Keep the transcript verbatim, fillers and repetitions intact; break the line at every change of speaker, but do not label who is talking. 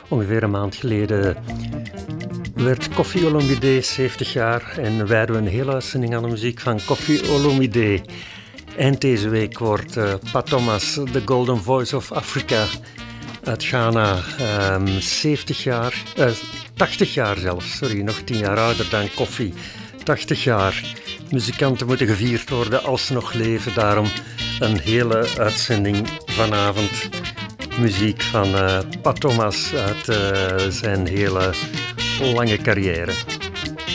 Ongeveer een maand geleden werd Koffi Olomide zeventig jaar en wijden we een hele uitzending aan de muziek van Koffi Olomide. Eind deze week wordt uh, Pat Thomas, de Golden Voice of Africa uit Ghana, um, zeventig jaar, uh, tachtig jaar zelfs, sorry, nog tien jaar ouder dan Koffi, tachtig jaar. Muzikanten moeten gevierd worden als ze nog leven, daarom een hele uitzending vanavond. Muziek van uh, Pat Thomas uit uh, zijn hele lange carrière.